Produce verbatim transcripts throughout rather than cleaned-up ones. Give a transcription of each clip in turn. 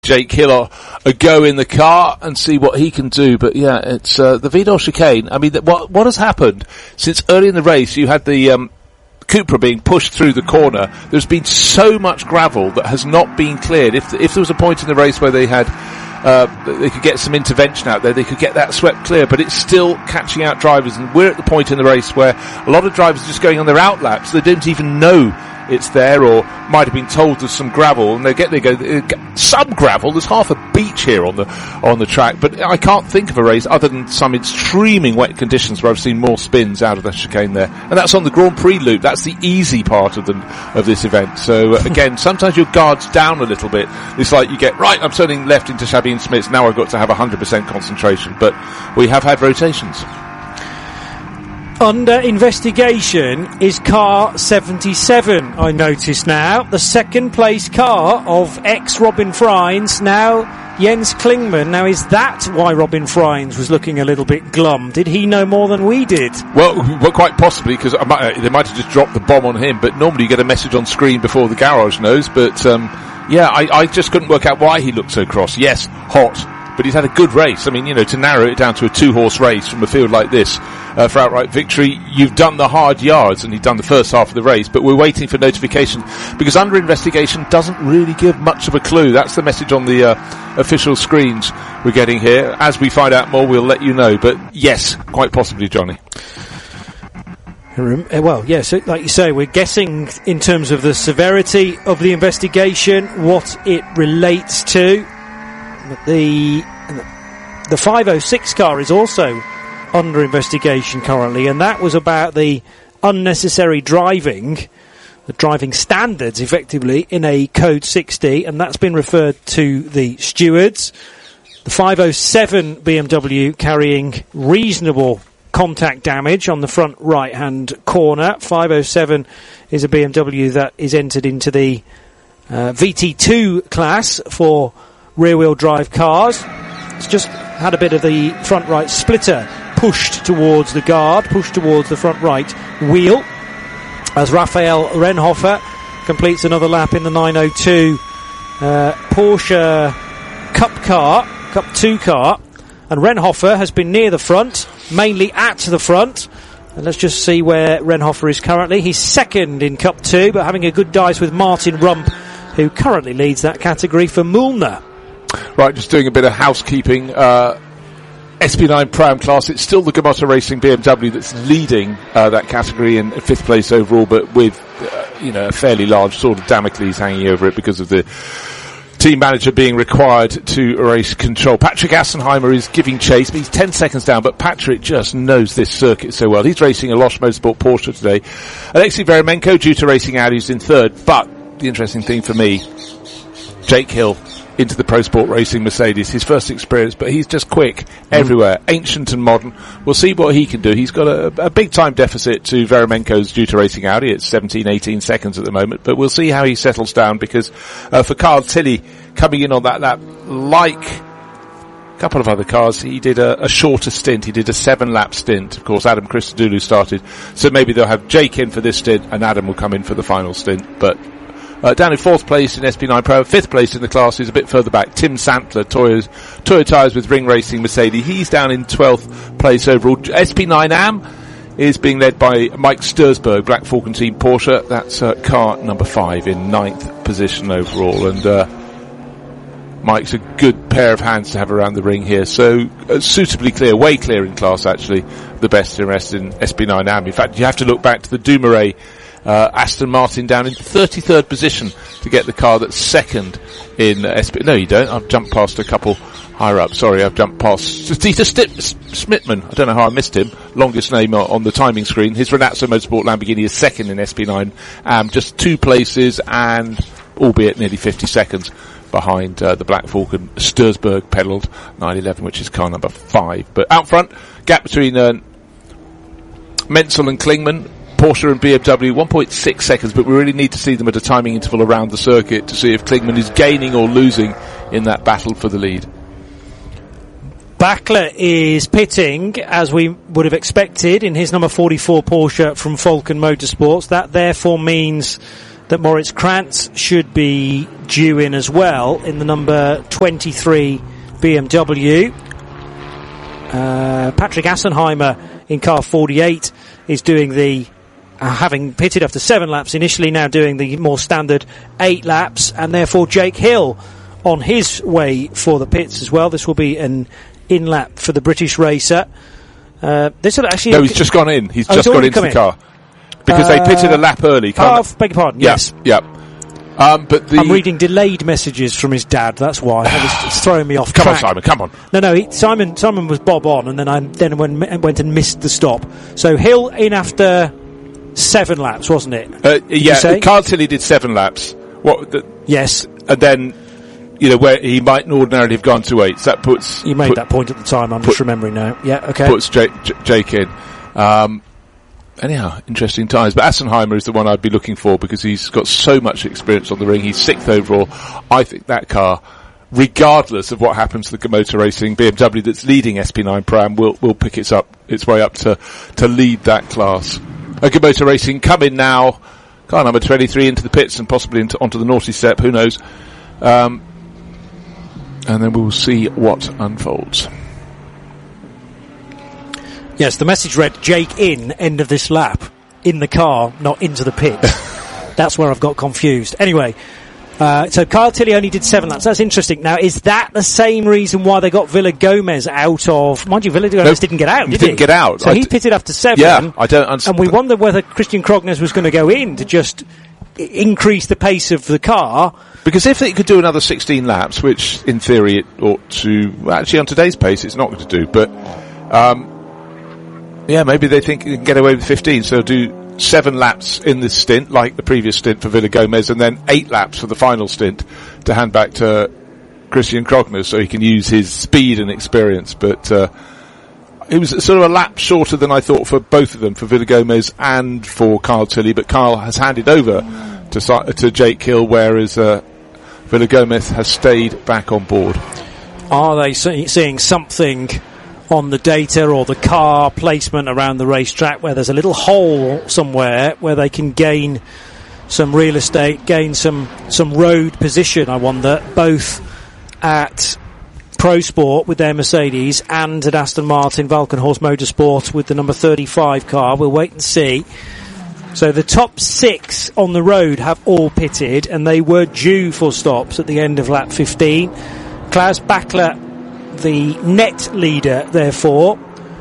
Jake Hill a, a go in the car and see what he can do. But yeah, it's uh, the Vidal chicane. I mean, th- what what has happened since early in the race? You had the um, Cupra being pushed through the corner. There's been so much gravel that has not been cleared. If if there was a point in the race where they had uh, they could get some intervention out there, they could get that swept clear. But it's still catching out drivers, and we're at the point in the race where a lot of drivers are just going on their out laps. They don't even know it's there, or might have been told there's some gravel, and they get they go some gravel. There's half a beach here on the on the track, but I can't think of a race other than some extremely wet conditions where I've seen more spins out of the chicane there, and that's on the Grand Prix loop. That's the easy part of the of this event. So uh, again, sometimes your guard's down a little bit. It's like you get right. I'm turning left into Sabine Smits. Now I've got to have one hundred percent concentration, but we have had rotations. Under investigation is car seventy-seven, I notice now. The second place car of ex-Robin Freins, now Jens Klingmann. Now, is that why Robin Freins was looking a little bit glum? Did he know more than we did? Well, well quite possibly, because uh, they might have just dropped the bomb on him, but normally you get a message on screen before the garage knows. But, um, yeah, I, I just couldn't work out why he looked so cross. Yes, hot. But he's had a good race. I mean, you know, to narrow it down to a two-horse race from a field like this uh, for outright victory, you've done the hard yards, and you've done the first half of the race, but we're waiting for notification, because under investigation doesn't really give much of a clue. That's the message on the uh, official screens we're getting here. As we find out more, we'll let you know. But yes, quite possibly, Johnny. Well, yes, like you say, we're guessing in terms of the severity of the investigation, what it relates to. The the five oh six car is also under investigation currently, and that was about the unnecessary driving, the driving standards effectively in a code sixty, and that's been referred to the stewards. The five oh seven B M W carrying reasonable contact damage on the front right hand corner. five oh seven is a B M W that is entered into the uh, V T two class for rear-wheel drive cars. It's just had a bit of the front right splitter pushed towards the guard, pushed towards the front right wheel, as Raphael Renhofer completes another lap in the nine oh two uh, Porsche Cup car, Cup two car, and Renhofer has been near the front, mainly at the front. And let's just see where Renhofer is currently. He's second in Cup two, but having a good dice with Martin Rump, who currently leads that category for Mühlner. Right, just doing a bit of housekeeping. Uh, S P nine Pro-Am class, it's still the Gamotta Racing B M W that's leading uh, that category in fifth place overall, but with uh, you know a fairly large sword of Damocles hanging over it because of the team manager being required to race control. Patrick Assenheimer is giving chase, but he's ten seconds down, but Patrick just knows this circuit so well. He's racing a Losch Motorsport Porsche today. Alexei Veremenko, due to racing Audi, is in third, but the interesting thing for me, Jake Hill into the Pro Sport Racing Mercedes, his first experience, but he's just quick mm. everywhere, ancient and modern. We'll see what he can do. He's got a, a big time deficit to Veremenko's due to racing Audi. It's seventeen, eighteen seconds at the moment, but we'll see how he settles down, because uh, for Carl Tilly coming in on that lap, like a couple of other cars, he did a, a shorter stint. He did a seven lap stint. Of course, Adam Christodoulou started, so maybe they'll have Jake in for this stint and Adam will come in for the final stint. But Uh, down in fourth place in S P nine Pro, fifth place in the class is a bit further back. Tim Santler, Toyo, Toyo Tyres with Ring Racing Mercedes. He's down in twelfth place overall. S P nine A M is being led by Mike Stursberg, Black Falcon Team Porsche. That's uh, car number five in ninth position overall. And uh, Mike's a good pair of hands to have around the ring here. So uh, suitably clear, way clear in class actually, the best in rest in S P nine A M. In fact, you have to look back to the Dumoulin Uh, Aston Martin down in thirty-third position to get the car that's second in uh, S P. No, you don't. I've jumped past a couple higher up. Sorry, I've jumped past Dieter Smitman. I don't know how I missed him. Longest name on the timing screen. His Renazzo Motorsport Lamborghini is second in S P nine. Um, just two places, and albeit nearly fifty seconds behind uh, the Black Falcon Stursberg pedalled nine eleven, which is car number five. But out front, gap between uh, Menzel and Klingmann, Porsche and B M W, one point six seconds, but we really need to see them at a timing interval around the circuit to see if Klingmann is gaining or losing in that battle for the lead. Bachler is pitting, as we would have expected, in his number forty-four Porsche from Falcon Motorsports. That therefore means that Moritz Krantz should be due in as well in the number twenty-three B M W. Uh, Patrick Assenheimer in car forty-eight is doing the, uh, having pitted after seven laps initially, now doing the more standard eight laps, and therefore Jake Hill on his way for the pits as well. This will be an in lap for the British racer. Uh, this will actually. No, he's just gone in. He's oh, just gone into the in. car because uh, they pitted a lap early. Oh, beg your pardon. Yeah, yes. Yeah. Um, but the I'm reading delayed messages from his dad. That's why it's, it's throwing me off come track. on, Simon. Come on. No, no. He, Simon. Simon was bob on, and then I then went, went and missed the stop. So Hill in after seven laps, wasn't it? Uh, yeah. Carl Tilley did seven laps. What? The, yes. And then, you know, where he might ordinarily have gone to eight. So that puts. You made put, that point at the time. I'm put, just remembering now. Yeah. Okay. Puts Jake, J- Jake in. Um, Anyhow, interesting times. But Assenheimer is the one I'd be looking for because he's got so much experience on the ring. He's sixth overall. I think that car, regardless of what happens to the Motor Racing B M W that's leading S P nine Pro Am, will will pick its up its way up to to lead that class. Okay, Motor Racing come in now. Car number twenty-three into the pits and possibly into onto the naughty step. Who knows? Um, and then we'll see what unfolds. Yes, the message read, Jake in, end of this lap. In the car, not into the pit. That's where I've got confused. Anyway, uh, so Carl Tilley only did seven laps. That's interesting. Now, is that the same reason why they got Villa Gomez out of... Mind you, Villa Gomez nope, didn't get out, did he? didn't get out. So I he d- pitted after seven. Yeah, I don't understand. And we wondered whether Christian Krognes was going to go in to just I- increase the pace of the car. Because if it could do another sixteen laps, which in theory it ought to... Well, actually, on today's pace, it's not going to do, but... Um, Yeah, maybe they think they can get away with fifteen, so they'll do seven laps in this stint, like the previous stint for Villa Gomez, and then eight laps for the final stint to hand back to Christian Krognes so he can use his speed and experience. But uh, it was sort of a lap shorter than I thought for both of them, for Villa Gomez and for Carl Tilley, but Carl has handed over to, to Jake Hill, whereas uh, Villa Gomez has stayed back on board. Are they see- seeing something on the data or the car placement around the racetrack where there's a little hole somewhere where they can gain some real estate, gain some some road position, I wonder, both at Pro Sport with their Mercedes and at Aston Martin Valkenhorst Motorsport with the number thirty-five car? We'll wait and see. So the top six on the road have all pitted, and they were due for stops at the end of lap fifteen. Klaus Bachler, the net leader, therefore.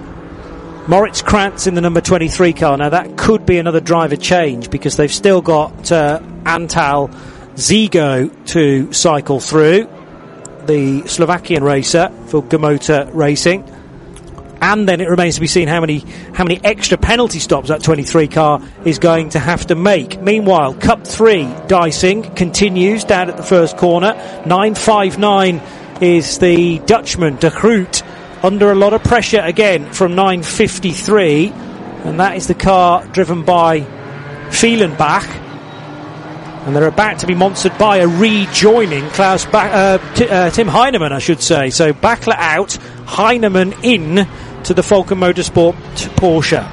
Moritz Krantz in the number twenty-three car. Now that could be another driver change because they've still got uh, Antal Zigo to cycle through, the Slovakian racer for Gamota Racing. And then it remains to be seen how many how many extra penalty stops that twenty-three car is going to have to make. Meanwhile, Cup three dicing continues down at the first corner. nine five nine is the Dutchman, De Groot, under a lot of pressure again from nine fifty-three, and that is the car driven by Fehlenbach, and they're about to be monstered by a rejoining Klaus ba- uh, T- uh, Tim Heinemann, I should say. So Bachler out, Heinemann in to the Falken Motorsport Porsche.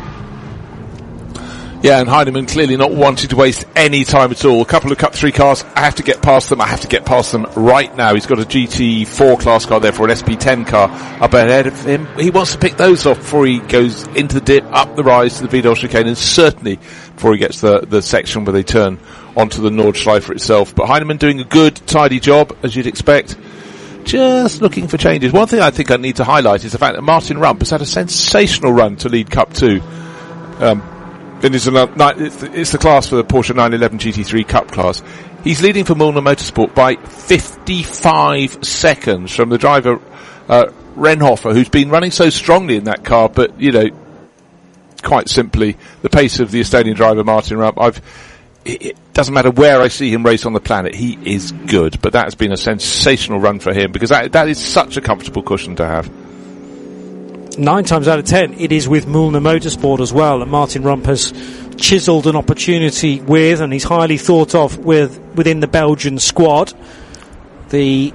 Yeah, and Heinemann clearly not wanting to waste any time at all. A couple of Cup three cars, I have to get past them, I have to get past them right now. He's got a G T four class car there for an S P ten car up ahead of him. He wants to pick those off before he goes into the dip, up the rise to the Vidal chicane, and certainly before he gets the, the section where they turn onto the Nordschleife itself. But Heinemann doing a good, tidy job, as you'd expect. Just looking for changes. One thing I think I need to highlight is the fact that Martin Rump has had a sensational run to lead Cup two. Um, And it's, another, it's the class for the Porsche nine eleven G T three Cup class. He's leading for Mühlner Motorsport by fifty-five seconds from the driver, uh, Renhofer, who's been running so strongly in that car, but, you know, quite simply, the pace of the Estonian driver, Martin Rump, I've, it, it doesn't matter where I see him race on the planet, he is good, but that has been a sensational run for him, because that, that is such a comfortable cushion to have. Nine times out of ten, it is with Mühlner Motorsport as well that Martin Rump has chiselled an opportunity with, and he's highly thought of with within the Belgian squad. The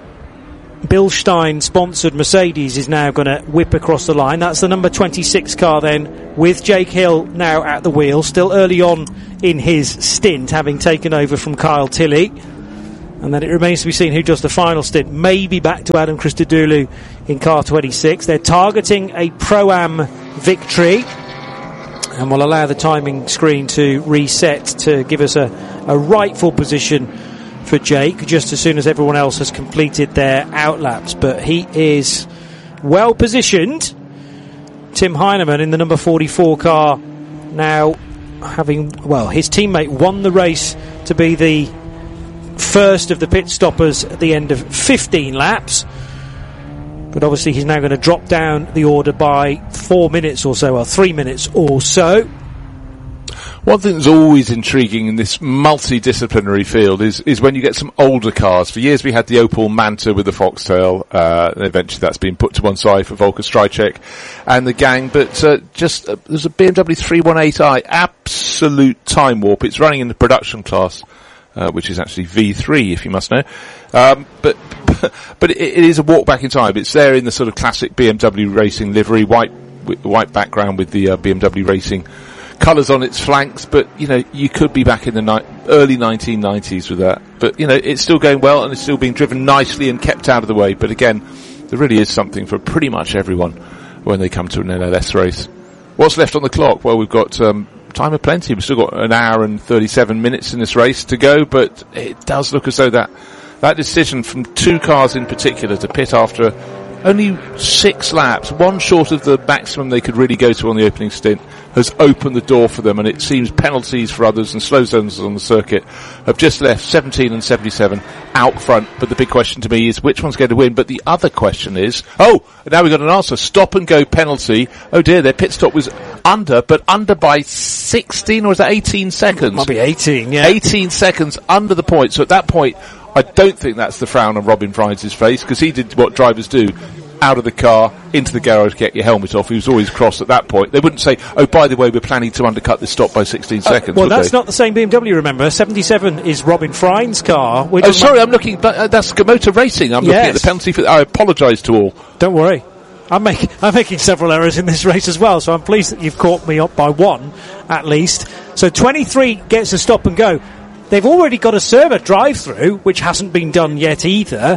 Bilstein-sponsored Mercedes is now going to whip across the line. That's the number twenty-six car then with Jake Hill now at the wheel, still early on in his stint, having taken over from Kyle Tilley. And then it remains to be seen who does the final stint. Maybe back to Adam Christodoulou in car twenty-six. They're targeting a Pro-Am victory. And we'll allow the timing screen to reset to give us a, a rightful position for Jake just as soon as everyone else has completed their outlaps. But he is well positioned. Tim Heinemann in the number forty-four car now having, well, his teammate won the race to be the first of the pit stoppers at the end of fifteen laps. But obviously he's now going to drop down the order by four minutes or so, or three minutes or so. One thing that's always intriguing in this multidisciplinary field is, is when you get some older cars. For years we had the Opel Manta with the Foxtail, uh, and eventually that's been put to one side for Volker Strycek and the gang, but uh, just, uh, there's a B M W three eighteen i, absolute time warp. It's running in the production class, uh, which is actually V three, if you must know. Um, but, but it, it is a walk back in time. It's there in the sort of classic B M W racing livery, white, white background with the uh, B M W racing colours on its flanks, but, you know, you could be back in the ni- early nineteen nineties with that. But, you know, it's still going well and it's still being driven nicely and kept out of the way. But again, there really is something for pretty much everyone when they come to an L L S race. What's left on the clock? Well, we've got um, time of plenty. We've still got an hour and thirty-seven minutes in this race to go, but it does look as though that, that decision from two cars in particular to pit after only six laps, one short of the maximum they could really go to on the opening stint, has opened the door for them, and it seems penalties for others and slow zones on the circuit have just left seventeen and seventy-seven out front. But the big question to me is which one's going to win. But the other question is, oh, now we've got an answer. Stop and go penalty. Oh dear, their pit stop was under, but under by sixteen, or is that eighteen seconds? Might be eighteen, yeah. eighteen seconds under the point. So at that point, I don't think that's the frown on Robin Fries' face, because he did what drivers do. Out of the car, into the garage, get your helmet off. He was always cross at that point. They wouldn't say, oh, by the way, we're planning to undercut this stop by sixteen uh, seconds, well, would that's they? not the same B M W, remember. seventy-seven is Robin Fryne's car. We're oh, sorry, I'm looking, but uh, that's Motor Racing. I'm yes. looking at the penalty for, I apologise to all. Don't worry. I'm, make, I'm making several errors in this race as well, so I'm pleased that you've caught me up by one, at least. So twenty-three gets a stop and go. They've already got a server drive-through, which hasn't been done yet either.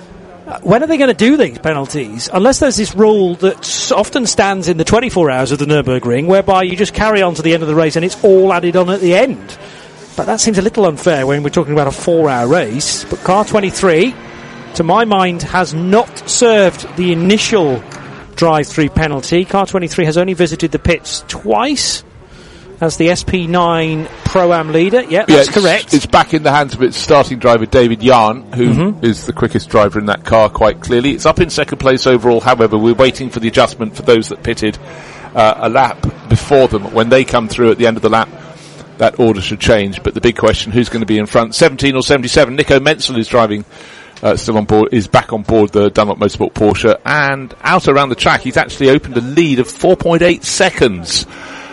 When are they going to do these penalties? Unless there's this rule that often stands in the twenty-four hours of the Nürburgring, whereby you just carry on to the end of the race and it's all added on at the end. But that seems a little unfair when we're talking about a four-hour race. But car twenty-three, to my mind, has not served the initial drive-through penalty. Car twenty-three has only visited the pits twice as the S P nine Pro-Am leader. Yeah, that's yeah, it's, correct. It's back in the hands of its starting driver, David Yarn, who mm-hmm. is the quickest driver in that car, quite clearly. It's up in second place overall. However, we're waiting for the adjustment for those that pitted uh, a lap before them. When they come through at the end of the lap, that order should change. But the big question, who's going to be in front? seventeen or seventy-seven. Nico Menzel is driving, uh, still on board, is back on board the Dunlop Motorsport Porsche. And out around the track, he's actually opened a lead of four point eight seconds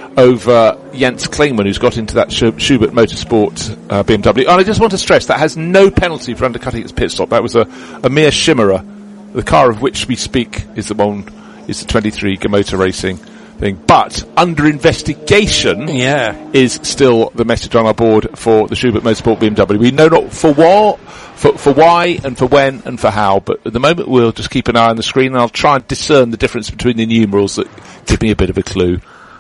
over Jens Klingmann, who's got into that Schubert Motorsport uh, B M W. And I just want to stress, that has no penalty for undercutting its pit stop. That was a, a mere chimera. The car of which we speak is the one, is the twenty-three Motor Racing thing. But under investigation yeah. is still the message on our board for the Schubert Motorsport B M W. We know not for what, for, for why, and for when, and for how. But at the moment, we'll just keep an eye on the screen, and I'll try and discern the difference between the numerals that give me a bit of a clue.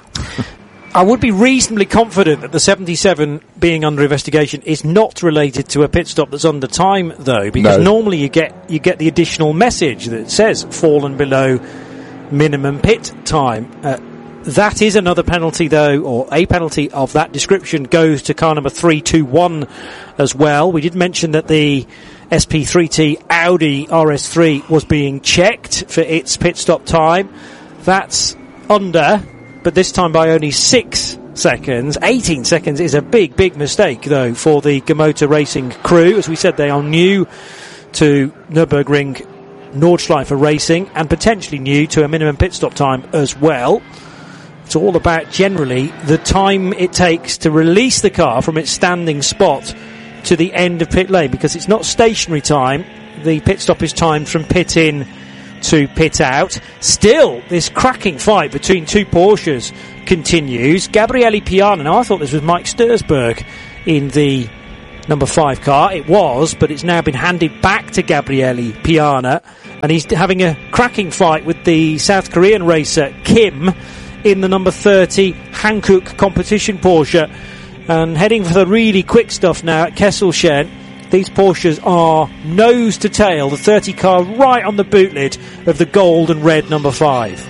I would be reasonably confident that the seventy-seven being under investigation is not related to a pit stop that's under time, though, because no. normally you get you get the additional message that says fallen below minimum pit time. Uh, that is another penalty, though, or a penalty of that description goes to car number three two one as well. We did mention that the S P three T Audi R S three was being checked for its pit stop time. That's under, but this time by only six seconds. eighteen seconds is a big, big mistake, though, for the Motor Racing crew. As we said, they are new to Nürburgring Nordschleife racing and potentially new to a minimum pit stop time as well. It's all about, generally, the time it takes to release the car from its standing spot to the end of pit lane, because it's not stationary time. The pit stop is timed from pit in to pit out. Still, this cracking fight between two Porsches continues. Gabriele Piana, now I thought this was Mike Stursberg in the number five car. It was, but it's now been handed back to Gabriele Piana, and he's having a cracking fight with the South Korean racer Kim in the number thirty Hankook competition Porsche, and heading for the really quick stuff now at Kesselchen. These Porsches are nose to tail, the thirty car right on the boot lid of the gold and red number five.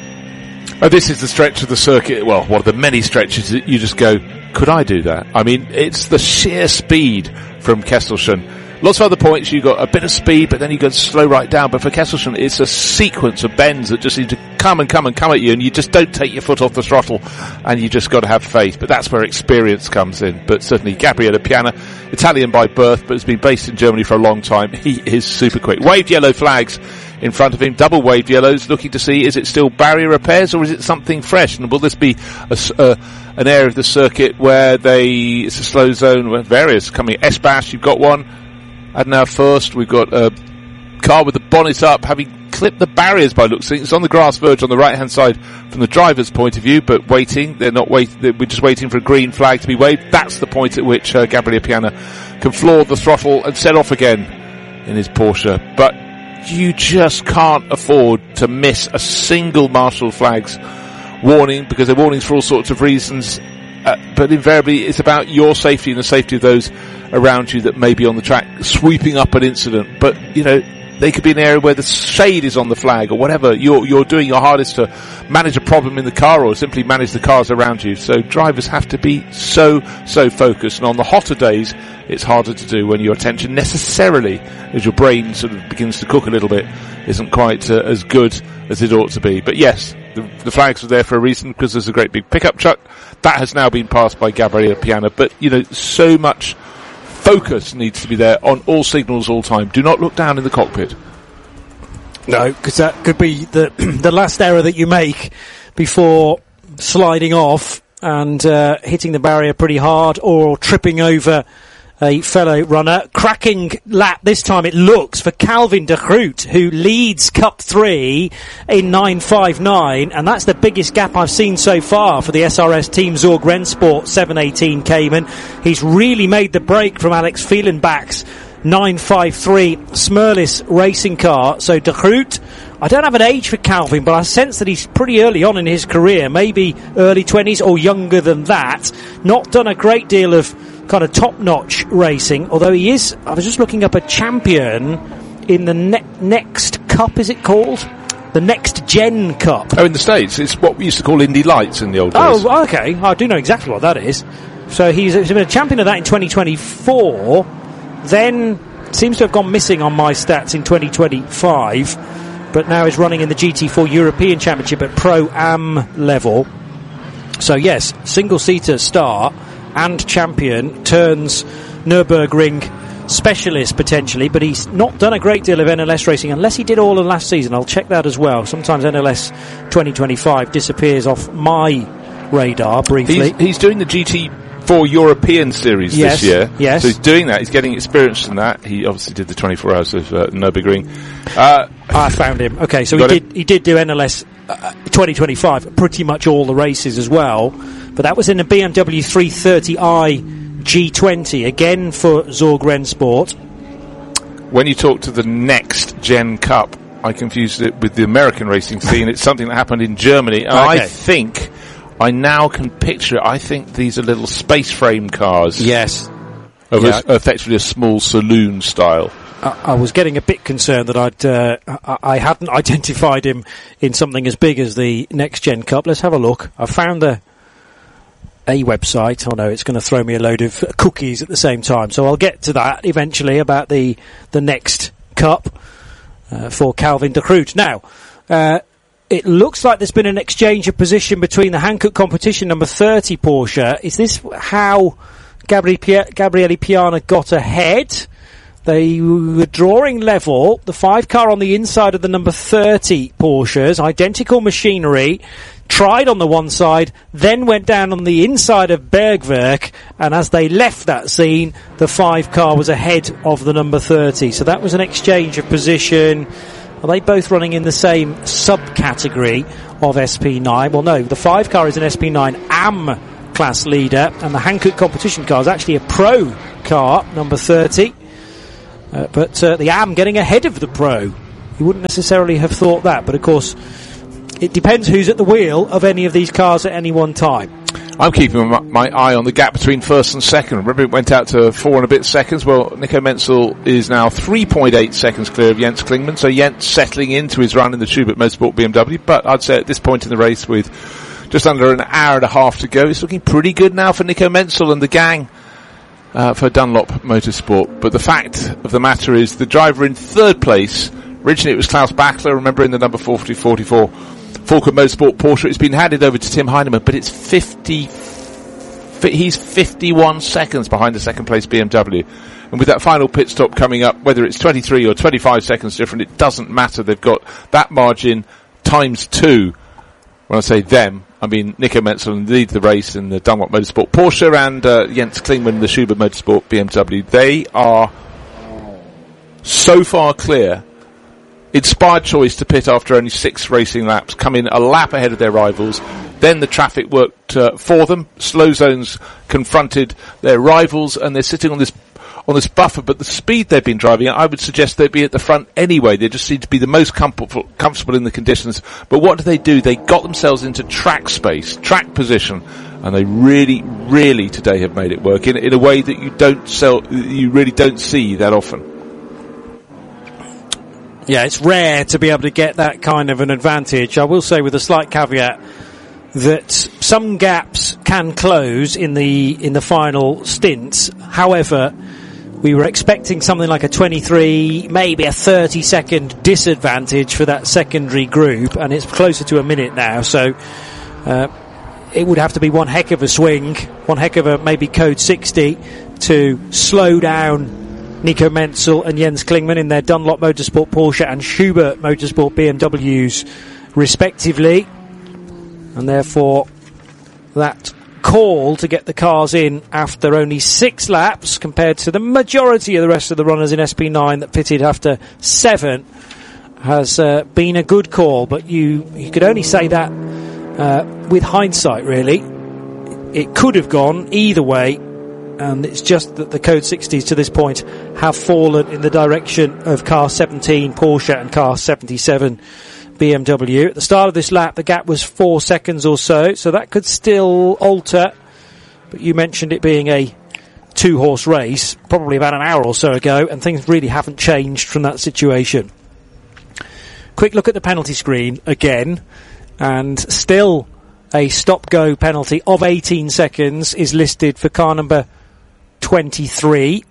Oh, this is the stretch of the circuit, well, one of the many stretches that you just go, could I do that? I mean, it's the sheer speed from Kesselchen. Lots of other points, you've got a bit of speed, but then you go slow right down. But for Kesselchen, it's a sequence of bends that just seem to come and come and come at you, and you just don't take your foot off the throttle, and you just got to have faith. But that's where experience comes in. But certainly Gabriele Piana, Italian by birth, but has been based in Germany for a long time. He is super quick. Waved yellow flags in front of him, double waved yellows, looking to see, is it still barrier repairs or is it something fresh? And will this be a, uh, an area of the circuit where they, it's a slow zone where various coming, S-Bash, you've got one. And now first, we've got a car with the bonnet up, having clipped the barriers by looks of things. It's on the grass verge on the right-hand side from the driver's point of view, but waiting. They're not waiting. We're just waiting for a green flag to be waved. That's the point at which uh, Gabriele Piana can floor the throttle and set off again in his Porsche. But you just can't afford to miss a single marshal flags warning, because they're warnings for all sorts of reasons. Uh, but invariably, it's about your safety and the safety of those around you that may be on the track sweeping up an incident. But, you know, they could be an area where the shade is on the flag or whatever. You're, you're doing your hardest to manage a problem in the car or simply manage the cars around you. So drivers have to be so, so focused. And on the hotter days, it's harder to do when your attention necessarily, as your brain sort of begins to cook a little bit, isn't quite uh, as good as it ought to be. But yes, the, the flags are there for a reason, because there's a great big pickup truck. That has now been passed by Gabriele Piana. But, you know, so much focus needs to be there on all signals all time. Do not look down in the cockpit. No, because that could be the the last error that you make before sliding off and uh, hitting the barrier pretty hard or tripping over a fellow runner. Cracking lap this time, it looks, for Calvin de Groot, who leads Cup three in nine five nine, and that's the biggest gap I've seen so far for the S R S Team Zorg Rennsport seven eighteen Cayman. He's really made the break from Alex Fielenbach's nine five three Smurlis racing car. So de Groot, I don't have an age for Calvin, but I sense that he's pretty early on in his career, maybe early twenties or younger than that. Not done a great deal of kind of top-notch racing, although he is, I was just looking up, a champion in the ne- next cup, is it called? The Next Gen Cup. Oh, in the States. It's what we used to call Indy Lights in the old days. Oh, okay. I do know exactly what that is. So he's, he's been a champion of that in twenty twenty-four, then seems to have gone missing on my stats in twenty twenty-five, but now is running in the G T four European Championship at Pro-Am level. So yes, single-seater start and champion, turns Nürburgring specialist potentially, but he's not done a great deal of N L S racing, unless he did all of last season. I'll check that as well. Sometimes N L S twenty twenty-five disappears off my radar briefly. He's, he's doing the G T four European Series yes, this year. Yes. So he's doing that. He's getting experience in that. He obviously did the twenty-four hours of uh, Nürburgring. Uh, I found him. Okay, so he did, he did do N L S uh, twenty twenty-five, pretty much all the races as well. But that was in a B M W three thirty i G twenty, again for Zorg Rennsport. When you talk to the Next Gen Cup, I confused it with the American racing scene. It's something that happened in Germany. And okay. I think, I now can picture it. I think these are little space frame cars. Yes. Of yeah. a, effectively a small saloon style. I, I was getting a bit concerned that I'd uh, I, I hadn't identified him in something as big as the Next Gen Cup. Let's have a look. I found the a website. Oh no, it's going to throw me a load of cookies at the same time. So I'll get to that eventually about the the Next Cup uh, for Calvin de Groot. Now, uh, it looks like there's been an exchange of position between the Hankook competition number thirty Porsche. Is this how Gabriele, Pia- Gabriele Piana got ahead? They were drawing level. The five car on the inside of the number thirty Porsches, identical machinery, tried on the one side, then went down on the inside of Bergwerk, and as they left that scene, the five car was ahead of the number thirty. So that was an exchange of position. Are they both running in the same subcategory of S P nine? Well, no. The five car is an S P nine A M class leader, and the Hankook competition car is actually a Pro car, number thirty. Uh, but uh, the A M getting ahead of the Pro. You wouldn't necessarily have thought that, but of course, it depends who's at the wheel of any of these cars at any one time. I'm keeping my, my eye on the gap between first and second. Remember, it went out to four and a bit seconds. Well, Nico Menzel is now three point eight seconds clear of Jens Klingmann, so Jens settling into his run in the Schubert Motorsport B M W. But I'd say at this point in the race, with just under an hour and a half to go, it's looking pretty good now for Nico Menzel and the gang uh, for Dunlop Motorsport. But the fact of the matter is, the driver in third place, originally it was Klaus Bachler, remember, in the number forty forty-four Falcon Motorsport Porsche. It's been handed over to Tim Heinemann, but it's fifty, he's fifty-one seconds behind the second place B M W. And with that final pit stop coming up, whether it's twenty-three or twenty-five seconds different, it doesn't matter. They've got that margin times two. When I say them, I mean Nico Menzel lead the race in the Dunlop Motorsport Porsche, and uh, Jens Klingmann, the Schubert Motorsport B M W. They are so far clear. Inspired choice to pit after only six racing laps, come in a lap ahead of their rivals. Then the traffic worked uh, for them. Slow zones confronted their rivals, and they're sitting on this on this buffer. But the speed they've been driving at, I would suggest they'd be at the front anyway. They just seem to be the most comfortable, comfortable in the conditions. But what do they do? They got themselves into track space, track position, and they really, really today have made it work in, in a way that you don't sell, you really don't see that often. Yeah, it's rare to be able to get that kind of an advantage. I will say, with a slight caveat, that some gaps can close in the in the final stints. However, we were expecting something like a twenty-three, maybe a thirty second disadvantage for that secondary group, and it's closer to a minute now. So uh, it would have to be one heck of a swing, one heck of a maybe code sixty to slow down Nico Menzel and Jens Klingmann in their Dunlop Motorsport Porsche and Schubert Motorsport B M Ws respectively, and therefore that call to get the cars in after only six laps compared to the majority of the rest of the runners in S P nine that pitted after seven has uh, been a good call. But you you could only say that uh, with hindsight, really. It could have gone either way, and it's just that the code sixties to this point have fallen in the direction of car seventeen Porsche and car seventy-seven B M W. At the start of this lap, the gap was four seconds or so, so that could still alter. But you mentioned it being a two-horse race, probably about an hour or so ago, and things really haven't changed from that situation. Quick look at the penalty screen again, and still a stop-go penalty of eighteen seconds is listed for car number twenty-three.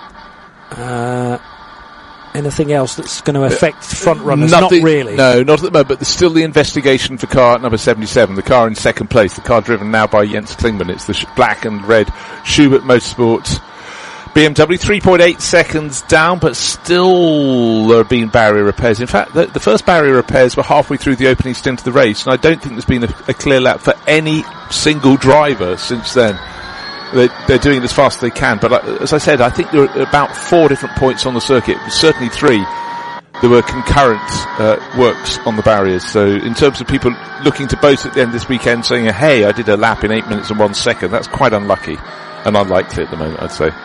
Uh, anything else that's going to affect front runners? Nothing, not really. No, not at the moment, but there's still the investigation for car number seventy-seven, the car in second place, the car driven now by Jens Klingmann. It's the sh- black and red Schubert Motorsport B M W, three point eight seconds down, but still there have been barrier repairs. In fact, the, the first barrier repairs were halfway through the opening stint of the race, and I don't think there's been a, a clear lap for any single driver since then. They're, they're doing it as fast as they can, but uh, as I said, I think there are about four different points on the circuit, certainly three. There were concurrent uh, works on the barriers, so in terms of people looking to boast at the end of this weekend, saying, hey, I did a lap in eight minutes and one second, that's quite unlucky and unlikely at the moment, I'd say.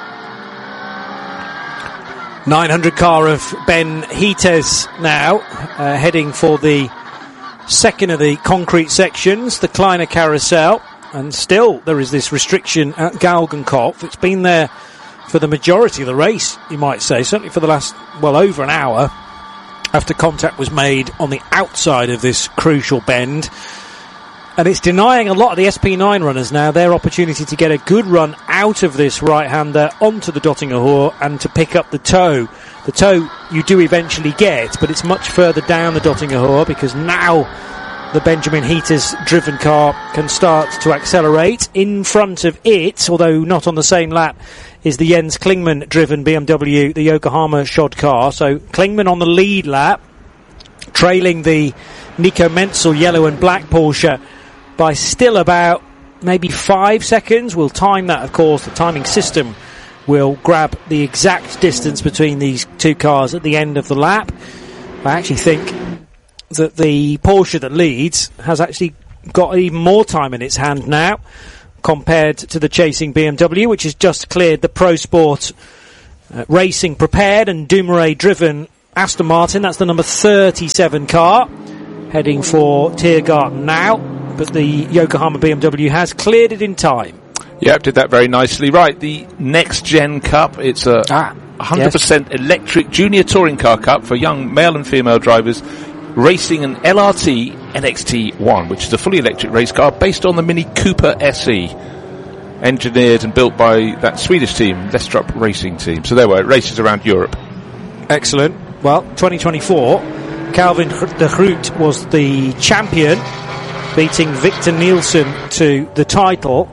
nine hundred car of Ben Heates now, uh, heading for the second of the concrete sections, the Kleiner Carousel. And still, there is this restriction at Galgenkopf. It's been there for the majority of the race, you might say, certainly for the last, well, over an hour, after contact was made on the outside of this crucial bend. And it's denying a lot of the S P nine runners now their opportunity to get a good run out of this right-hander onto the Döttinger Hohe and to pick up the toe. The toe you do eventually get, but it's much further down the Döttinger Hohe, because now the Benjamin Heates driven car can start to accelerate. In front of it, although not on the same lap, is the Jens Klingmann driven B M W, the Yokohama shod car. So Klingmann on the lead lap, trailing the Nico Menzel yellow and black Porsche by still about maybe five seconds. We'll time that, of course. The timing system will grab the exact distance between these two cars at the end of the lap. I actually think that the Porsche that leads has actually got even more time in its hand now compared to the chasing B M W, which has just cleared the Pro Sport uh, Racing prepared and Dumoulin driven Aston Martin. That's the number thirty-seven car heading for Tiergarten now, but the Yokohama B M W has cleared it in time. Yep, did that very nicely. Right, the Next Gen Cup, it's a ah, one hundred percent yes. electric junior touring car cup for young male and female drivers racing an L R T N X T one, which is a fully electric race car based on the Mini Cooper S E, engineered and built by that Swedish team, Lestrup Racing Team. So there were races around Europe. Excellent. Well, twenty twenty-four, Calvin de Groot was the champion, beating Victor Nielsen to the title,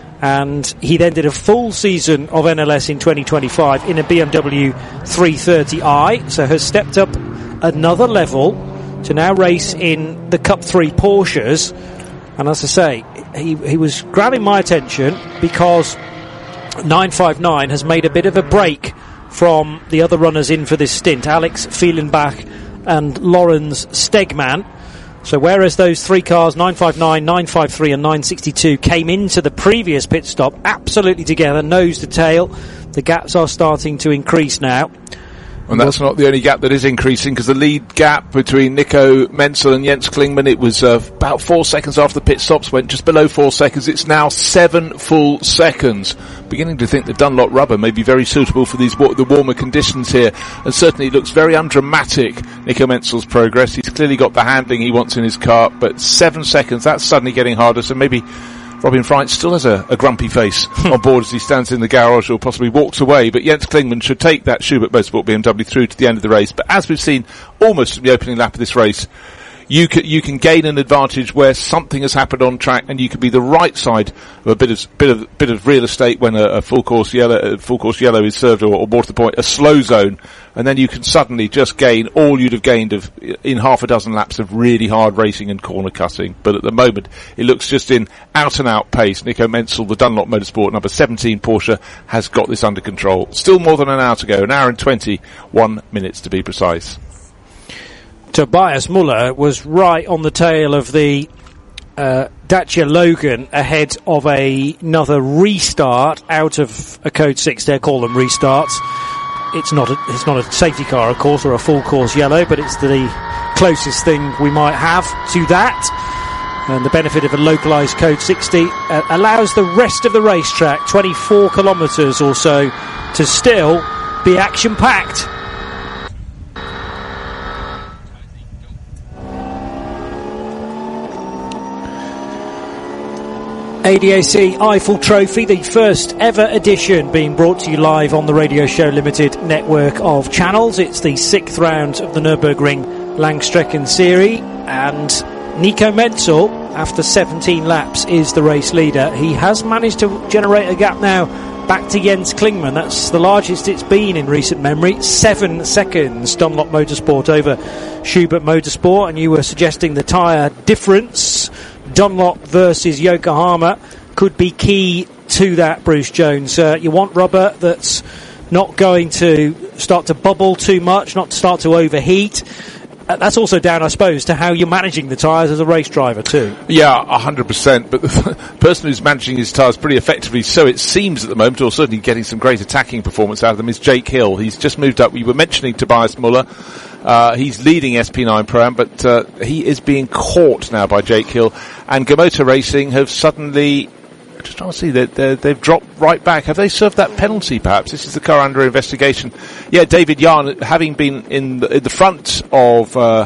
and he then did a full season of N L S in twenty twenty-five in a B M W three thirty i, so has stepped up another level to now race in the Cup three Porsches. And as I say, he, he was grabbing my attention because nine five nine has made a bit of a break from the other runners in for this stint, Alex Fielenbach and Lorenz Stegman. So whereas those three cars, nine five nine, nine five three and nine sixty-two, came into the previous pit stop absolutely together, nose to tail, the gaps are starting to increase now. And that's not the only gap that is increasing, because the lead gap between Nico Menzel and Jens Klingmann, it was uh, about four seconds after the pit stops, went just below four seconds. It's now seven full seconds. Beginning to think the Dunlop rubber may be very suitable for these the warmer conditions here, and certainly it looks very undramatic, Nico Menzel's progress. He's clearly got the handling he wants in his car, but seven seconds, that's suddenly getting harder, so maybe Robin Freitz still has a, a grumpy face on board as he stands in the garage or possibly walks away, but Jens Klingmann should take that Schubert Motorsport B M W through to the end of the race. But as we've seen almost from the opening lap of this race, you can, you can gain an advantage where something has happened on track, and you can be the right side of a bit of bit of bit of real estate when a, a full course yellow a full course yellow is served, or, or more to the point, a slow zone, and then you can suddenly just gain all you'd have gained of in half a dozen laps of really hard racing and corner cutting. But at the moment, it looks just in out and out pace. Nico Menzel, the Dunlop Motorsport number seventeen Porsche, has got this under control. Still more than an hour to go, an hour and twenty-one minutes to be precise. Tobias Muller was right on the tail of the uh, Dacia Logan ahead of a, another restart out of a Code six. They call them restarts. It's not a, it's not a safety car, of course, or a full course yellow, but it's the closest thing we might have to that. And the benefit of a localised Code sixty uh, allows the rest of the racetrack, twenty-four kilometres or so, to still be action-packed. A D A C Eiffel Trophy, the first ever edition, being brought to you live on the Radio Show Limited network of channels. It's the sixth round of the Nürburgring Langstrecken Series, and Nico Menzel, after seventeen laps, is the race leader. He has managed to generate a gap now back to Jens Klingmann. That's the largest it's been in recent memory. Seven seconds, Dunlop Motorsport over Schubert Motorsport, and you were suggesting the tyre difference, Dunlop versus Yokohama, could be key to that, Bruce Jones. Uh, you want rubber that's not going to start to bubble too much, not to start to overheat. Uh, that's also down, I suppose, to how you're managing the tyres as a race driver too. Yeah, one hundred percent. But the person who's managing his tyres pretty effectively, so it seems at the moment, or certainly getting some great attacking performance out of them, is Jake Hill. He's just moved up. We were mentioning Tobias Muller. Uh, he's leading S P nine Pro-Am, but uh, he is being caught now by Jake Hill. And Gamoto Racing have suddenly, just trying to see, they're, they're, they've dropped right back. Have they served that penalty, perhaps? This is the car under investigation. Yeah, David Yarn, having been in the, in the front of uh,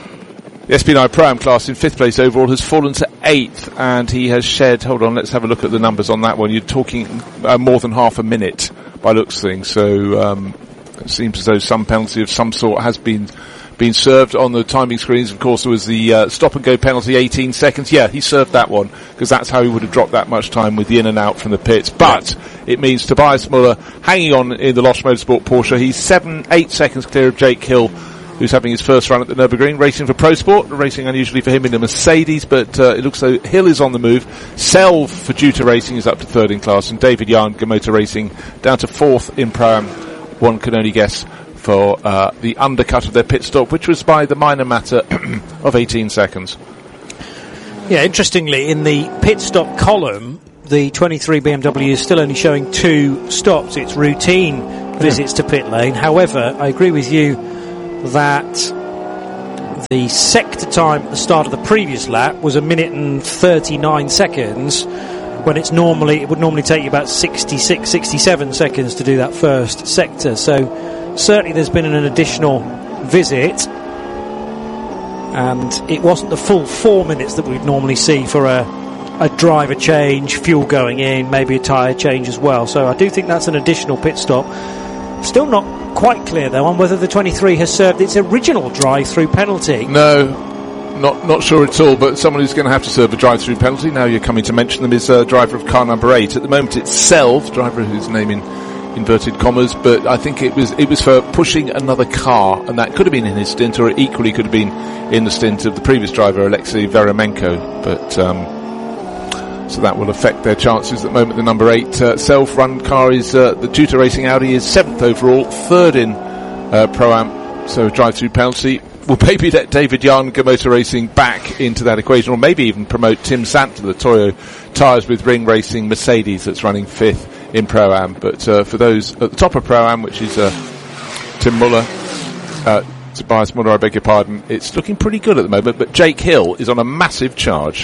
the S P nine Pro-Am class in fifth place overall, has fallen to eighth, and he has shed, hold on, let's have a look at the numbers on that one. You're talking uh, more than half a minute by looks of things, so um, it seems as though some penalty of some sort has been been served on the timing screens. Of course, there was the uh, stop and go penalty, eighteen seconds. Yeah, he served that one, because that's how he would have dropped that much time with the in and out from the pits. But it means Tobias Muller hanging on in the Losch Motorsport Porsche. He's seven, eight seconds clear of Jake Hill, who's having his first run at the Nürburgring, racing for Pro Sport, racing unusually for him in a Mercedes, but uh, it looks though Hill is on the move. Selv for Juta Racing is up to third in class, and David Yarn, Gamoto Racing, down to fourth in Pro-Am. One can only guess for uh, the undercut of their pit stop, which was by the minor matter of eighteen seconds. Yeah, interestingly, in the pit stop column, the twenty-three B M W is still only showing two stops. It's routine yeah. visits to pit lane. However, I agree with you that the sector time at the start of the previous lap was a minute and thirty-nine seconds, when it's normally it would normally take you about sixty-six, sixty-seven seconds to do that first sector. So certainly there's been an additional visit, and it wasn't the full four minutes that we'd normally see for a, a driver change, fuel going in, maybe a tyre change as well. So I do think that's an additional pit stop. Still not quite clear though on whether the twenty-three has served its original drive-through penalty. No, not not sure at all, but someone who's going to have to serve a drive-through penalty, now you're coming to mention them, is uh, driver of car number eight. At the moment it's Selv, driver whose name in inverted commas, but I think it was it was for pushing another car, and that could have been in his stint, or it equally could have been in the stint of the previous driver, Alexei Veremenko. But um, so that will affect their chances. At the moment, the number eight uh, self-run car is uh, the Tutor Racing Audi is seventh overall, third in uh, Pro-Am. So drive-through penalty will maybe let David Yarn go Motor Racing back into that equation, or maybe even promote Tim Sant to the Toyo tyres with Ring Racing Mercedes, that's running fifth in Pro-Am. But uh, for those at the top of Pro-Am, which is uh, Tim Muller, uh, Tobias Muller, I beg your pardon, it's looking pretty good at the moment, but Jake Hill is on a massive charge.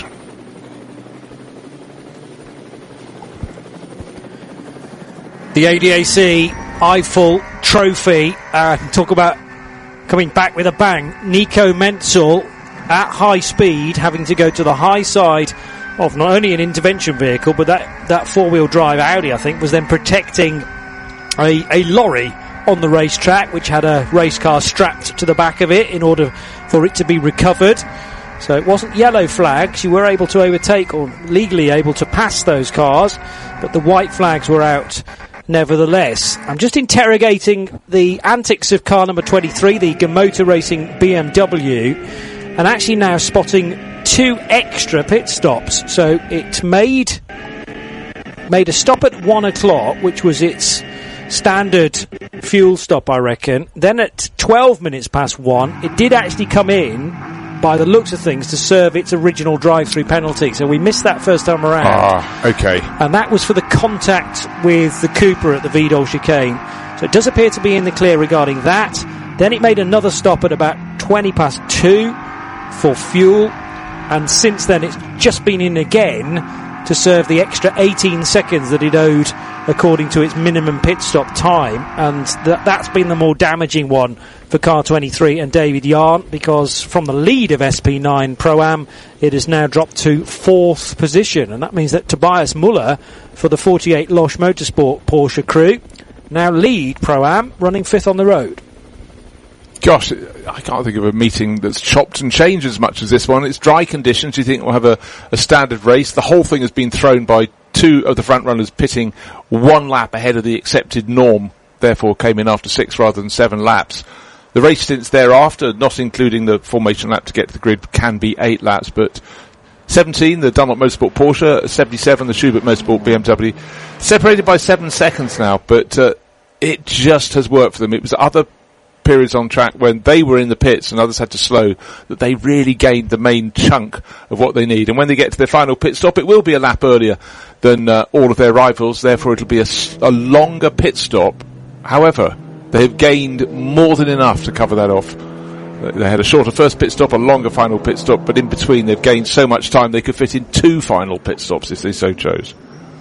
The A D A C Eiffel Trophy, uh, talk about coming back with a bang. Nico Menzel at high speed, having to go to the high side of not only an intervention vehicle, but that, that four-wheel drive Audi, I think, was then protecting a, a lorry on the racetrack, which had a race car strapped to the back of it in order for it to be recovered. So it wasn't yellow flags. You were able to overtake, or legally able to pass those cars, but the white flags were out nevertheless. I'm just interrogating the antics of car number twenty-three, the Gamotor Racing B M W, and actually now spotting two extra pit stops. So it made made a stop at one o'clock, which was its standard fuel stop, I reckon. Then at twelve minutes past one, it did actually come in, by the looks of things, to serve its original drive-through penalty. So we missed that first time around. Ah, okay. And that was for the contact with the Cooper at the Vidal chicane. So it does appear to be in the clear regarding that. Then it made another stop at about twenty past two for fuel. And since then it's just been in again to serve the extra eighteen seconds that it owed according to its minimum pit stop time. And th- that's been the more damaging one for car twenty-three and David Yarn, because from the lead of S P nine Pro-Am, it has now dropped to fourth position. And that means that Tobias Muller, for the forty-eight Losch Motorsport Porsche crew, now lead Pro-Am, running fifth on the road. Gosh, I can't think of a meeting that's chopped and changed as much as this one. It's dry conditions. You think we'll have a, a standard race. The whole thing has been thrown by two of the front runners pitting one lap ahead of the accepted norm, therefore came in after six rather than seven laps. The race stints thereafter, not including the formation lap to get to the grid, can be eight laps, but seventeen, the Dunlop Motorsport Porsche, seventy-seven, the Schubert Motorsport B M W, separated by seven seconds now, but uh, it just has worked for them. It was other periods on track when they were in the pits and others had to slow that they really gained the main chunk of what they need. And when they get to their final pit stop, it will be a lap earlier than uh, all of their rivals. Therefore, it'll be a, a longer pit stop. However, they have gained more than enough to cover that off. They had a shorter first pit stop, a longer final pit stop, but in between they've gained so much time they could fit in two final pit stops if they so chose.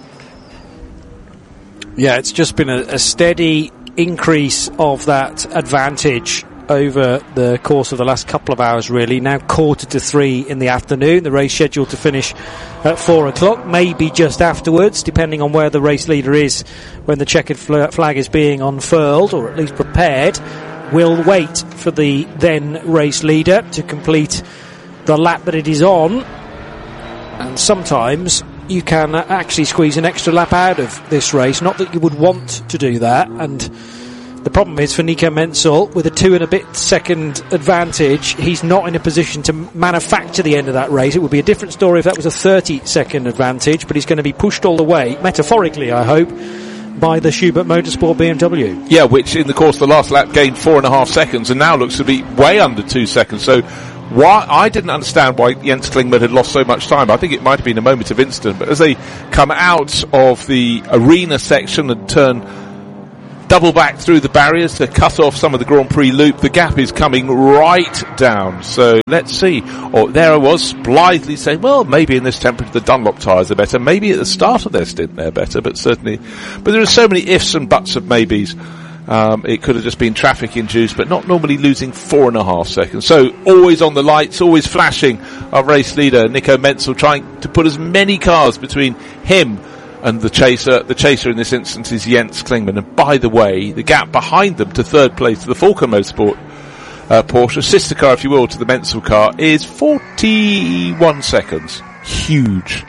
Yeah, it's just been a, a steady increase of that advantage over the course of the last couple of hours, really. Now quarter to three in the afternoon, the race scheduled to finish at four o'clock, maybe just afterwards, depending on where the race leader is when the checkered flag is being unfurled, or at least prepared. We'll wait for the then race leader to complete the lap that it is on, and sometimes you can actually squeeze an extra lap out of this race. Not that you would want to do that, and the problem is for Nico Menzel, with a two and a bit second advantage, he's not in a position to manufacture the end of that race. It would be a different story if that was a thirty second advantage, but he's going to be pushed all the way, metaphorically I hope, by the Schubert Motorsport B M W. Yeah, which in the course of the last lap gained four and a half seconds and now looks to be way under two seconds. So why I didn't understand why Jens Klingmann had lost so much time. I think it might have been a moment of incident, but as they come out of the arena section and turn double back through the barriers to cut off some of the Grand Prix loop, the gap is coming right down. So let's see. Oh, there I was, blithely saying, well, maybe in this temperature the Dunlop tyres are better. Maybe at the start of their stint they're better, but certainly. But there are so many ifs and buts of maybes. Um, it could have just been traffic induced, but not normally losing four and a half seconds. So always on the lights, always flashing. Our race leader, Nico Menzel, trying to put as many cars between him and the chaser. The chaser in this instance is Jens Klingmann. And by the way, the gap behind them to third place, to the Falken Motorsport uh, Porsche, sister car, if you will, to the Menzel car, is forty-one seconds. Huge.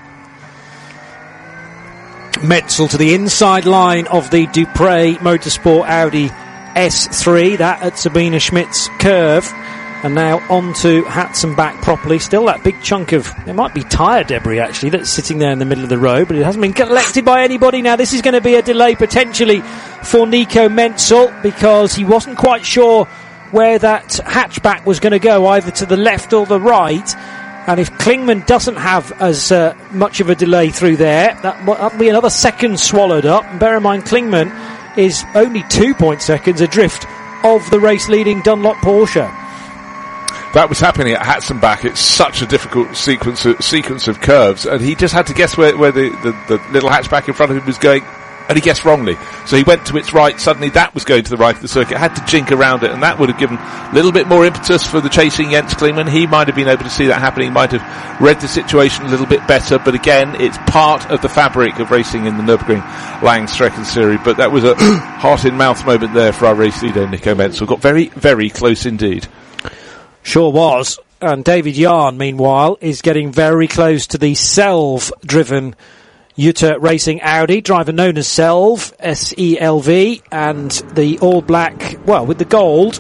Menzel to the inside line of the Dupre Motorsport Audi S three, that at Sabine Schmidt's curve. And now on to Hatzenbach properly. Still that big chunk of, it might be tyre debris actually, that's sitting there in the middle of the road, but it hasn't been collected by anybody. Now this is going to be a delay potentially for Nico Menzel, because he wasn't quite sure where that hatchback was going to go, either to the left or the right. And if Klingmann doesn't have as uh, much of a delay through there, that, that'll be another second swallowed up. And bear in mind, Klingmann is only two point seconds adrift of the race-leading Dunlop Porsche. That was happening at Hatzenbach. It's such a difficult sequence of, sequence of curves, and he just had to guess where, where the, the, the little hatchback in front of him was going, and he guessed wrongly. So he went to its right, suddenly that was going to the right of the circuit, had to jink around it, and that would have given a little bit more impetus for the chasing Jens Klingmann. He might have been able to see that happening, might have read the situation a little bit better, but again, it's part of the fabric of racing in the Nürburgring Langstrecken Series. But that was a heart-in-mouth moment there for our race leader, Nico Menzel. Got very, very close indeed. Sure was. And David Yarn, meanwhile, is getting very close to the Selv-driven Jutta Racing Audi, driver known as Selv, S E L V, and the all-black, well, with the gold,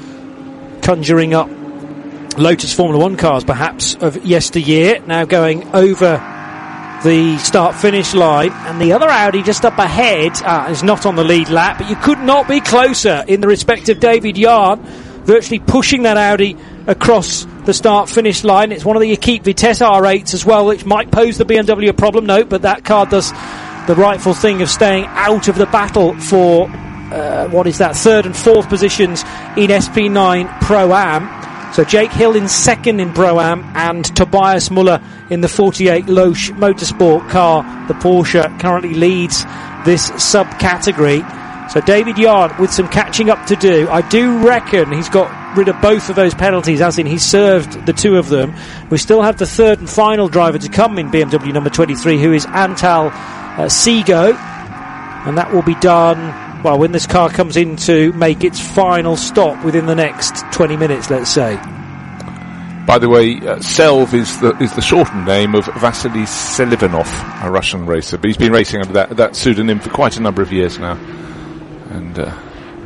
conjuring up Lotus Formula One cars, perhaps, of yesteryear, now going over the start-finish line. And the other Audi just up ahead uh, is not on the lead lap, but you could not be closer in the respect of David Yarn, virtually pushing that Audi across the start-finish line. It's one of the Equipe Vitesse R eights as well, which might pose the B M W a problem, no, but that car does the rightful thing of staying out of the battle for, uh, what is that, third and fourth positions in S P nine Pro-Am. So Jake Hill in second in Pro-Am, and Tobias Muller in the forty-eight Loesch Motorsport car. The Porsche currently leads this subcategory. So David Yarn with some catching up to do. I do reckon he's got rid of both of those penalties, as in he served the two of them. We still have the third and final driver to come in B M W number twenty-three, who is Antal uh, Seago. And that will be done, well, when this car comes in to make its final stop within the next twenty minutes, let's say. By the way, uh, Selv is the is the shortened name of Vasily Selivanov, a Russian racer. But he's been racing under that, that pseudonym for quite a number of years now. And uh,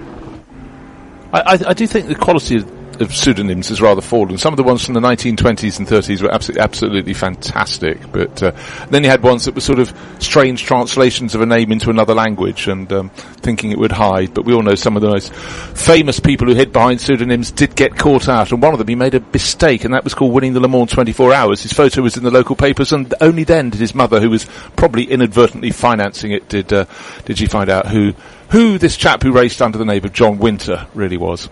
I, I, I do think the quality of, of pseudonyms has rather fallen. Some of the ones from the nineteen twenties and thirties were absolutely, absolutely fantastic, but uh, then you had ones that were sort of strange translations of a name into another language, and um, thinking it would hide. But we all know some of the most famous people who hid behind pseudonyms did get caught out, and one of them, he made a mistake, and that was called winning the Le Mans twenty-four hours. His photo was in the local papers, and only then did his mother, who was probably inadvertently financing it, did uh, did she find out who who this chap who raced under the name of John Winter really was.